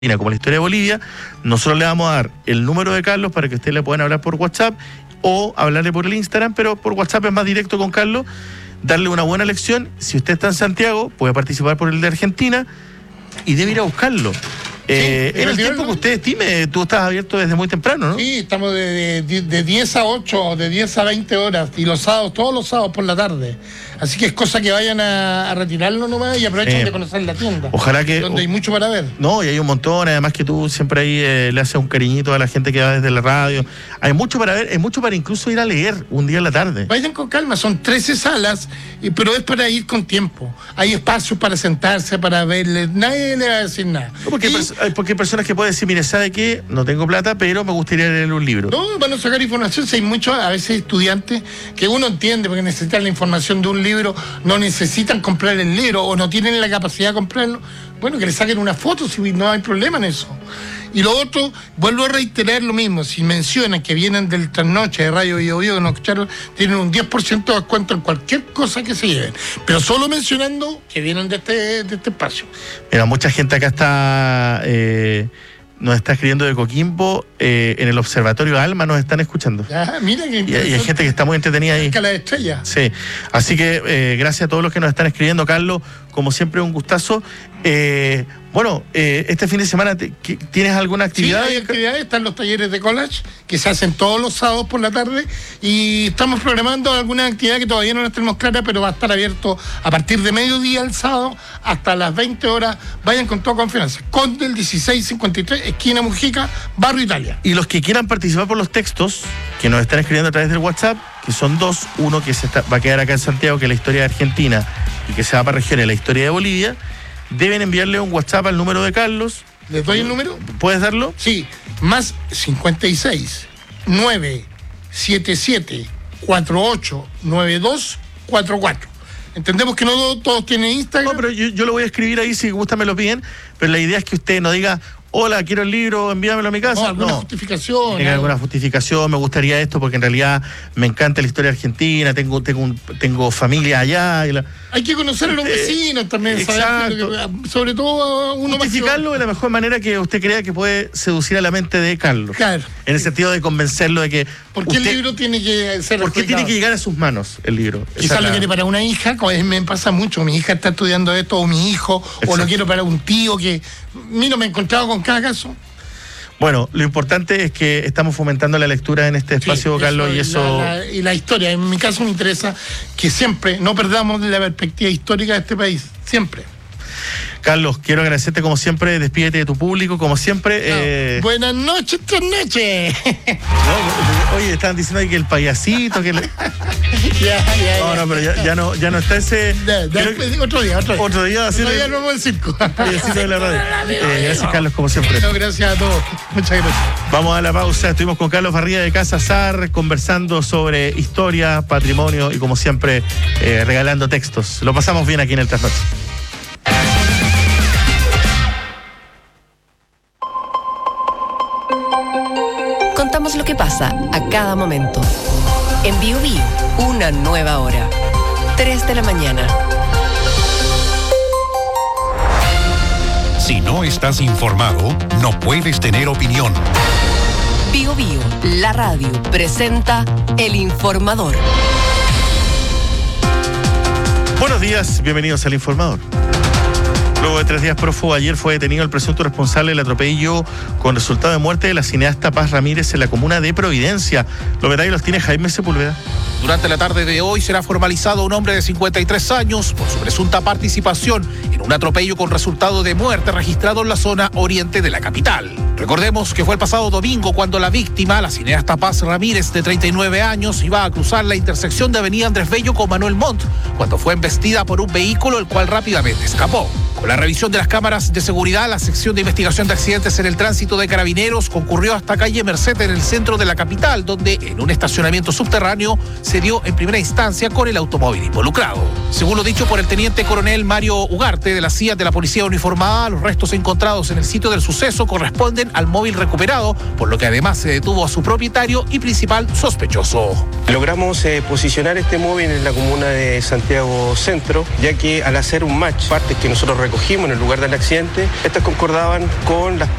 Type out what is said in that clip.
como la historia de Bolivia, nosotros le vamos a dar el número de Carlos para que ustedes le puedan hablar por WhatsApp o hablarle por el Instagram, pero por WhatsApp es más directo con Carlos, darle una buena lección. Si usted está en Santiago, puede participar por el de Argentina y debe ir a buscarlo. En el tiempo que usted estime, tú estás abierto desde muy temprano, ¿no? Sí, estamos de 10 a 8, de 10 a 20 horas, y los sábados, todos los sábados por la tarde. Así que es cosa que vayan a retirarlo nomás y aprovechen de conocer la tienda. Ojalá que... Donde hay mucho para ver. No, y hay un montón, además que tú siempre ahí le haces un cariñito a la gente que va desde la radio. Hay mucho para ver, hay mucho para incluso ir a leer un día en la tarde. Vayan con calma, son 13 salas, pero es para ir con tiempo. Hay espacios para sentarse, para verle, nadie le va a decir nada. No, porque hay personas que pueden decir, mire, ¿sabe qué? No tengo plata, pero me gustaría leer un libro. No, van a sacar información. Si hay muchos, a veces estudiantes, que uno entiende porque necesitan la información de un libro, no necesitan comprar el libro o no tienen la capacidad de comprarlo, bueno, que le saquen una foto si no hay problema en eso. Y lo otro, vuelvo a reiterar lo mismo, si mencionan que vienen del Trasnoche de Radio Bio Bio, que nos escucharon, tienen un 10% de descuento en cualquier cosa que se lleven, pero solo mencionando que vienen de este espacio. Mira, mucha gente acá está... nos está escribiendo de Coquimbo, en el Observatorio Alma nos están escuchando. Ah, mira que y hay gente que está muy entretenida ahí. Cerca de la estrella. Sí, así que gracias a todos los que nos están escribiendo, Carlos, como siempre un gustazo. Este fin de semana, ¿tienes alguna actividad? Sí, hay actividades, están los talleres de collage, que se hacen todos los sábados por la tarde, y estamos programando alguna actividad que todavía no la tenemos clara, pero va a estar abierto a partir de mediodía el sábado hasta las 20 horas. Vayan con toda confianza. Conde el 1653, esquina Mujica, Barrio Italia. Y los que quieran participar por los textos, que nos están escribiendo a través del WhatsApp, que son dos, uno que va a quedar acá en Santiago, que es la historia de Argentina, y que se va para regiones, la historia de Bolivia, deben enviarle un WhatsApp al número de Carlos. ¿Les doy el número? ¿Puedes darlo? Sí, más 56 977 48 92 44. Entendemos que no todos tienen Instagram. No, pero yo lo voy a escribir ahí, si gusta me lo piden, pero la idea es que usted no diga, hola, quiero el libro, envíamelo a mi casa. No, alguna justificación. Tiene alguna justificación, me gustaría esto porque en realidad me encanta la historia argentina, tengo familia allá. Hay que conocer a los vecinos también, exacto. Saber, sobre todo uno justificarlo de la mejor manera que usted crea que puede seducir a la mente de Carlos. Claro. En el sentido de convencerlo de que... ¿Por qué el libro tiene que ser... ¿Por qué tiene que llegar a sus manos el libro? Quizás lo quiere para una hija, me pasa mucho, mi hija está estudiando esto, o mi hijo, exacto. O lo quiero para un tío que... Mira, me he encontrado con cada caso. Bueno, lo importante es que estamos fomentando la lectura en este espacio, sí, Carlos, y eso... Y la historia, en mi caso me interesa que siempre no perdamos la perspectiva histórica de este país, siempre. Carlos, quiero agradecerte como siempre, despídete de tu público, como siempre. Buenas noches, Trasnoche. No, oye, estaban diciendo ahí que el payasito, que... No, pero ya no está ese... Otro día. Otro día no el circo. Payasito de la radio. Gracias, Carlos, como siempre. No, gracias a todos. Muchas gracias. Vamos a la pausa. Estuvimos con Carlos Barría de Casa Sar, conversando sobre historia, patrimonio y, como siempre, regalando textos. Lo pasamos bien aquí en el Trasnoche. Contamos lo que pasa a cada momento. En Bio Bio, una nueva hora. 3 de la mañana. Si no estás informado, no puedes tener opinión. Bio Bio, la radio, presenta El Informador. Buenos días, bienvenidos al Informador. Luego de 3 días prófugo, ayer fue detenido el presunto responsable del atropello con resultado de muerte de la cineasta Paz Ramírez en la comuna de Providencia. Los detalles los tiene Jaime Sepúlveda. Durante la tarde de hoy será formalizado un hombre de 53 años por su presunta participación en un atropello con resultado de muerte registrado en la zona oriente de la capital. Recordemos que fue el pasado domingo cuando la víctima, la cineasta Paz Ramírez, de 39 años, iba a cruzar la intersección de Avenida Andrés Bello con Manuel Montt, cuando fue embestida por un vehículo, el cual rápidamente escapó. Con la revisión de las cámaras de seguridad, la sección de investigación de accidentes en el tránsito de Carabineros concurrió hasta calle Merced en el centro de la capital, donde en un estacionamiento subterráneo se dio en primera instancia con el automóvil involucrado. Según lo dicho por el teniente coronel Mario Ugarte de la CIA de la Policía Uniformada, los restos encontrados en el sitio del suceso corresponden al móvil recuperado, por lo que además se detuvo a su propietario y principal sospechoso. Logramos posicionar este móvil en la comuna de Santiago Centro, ya que al hacer un match, partes que nosotros recogimos en el lugar del accidente, estas concordaban con las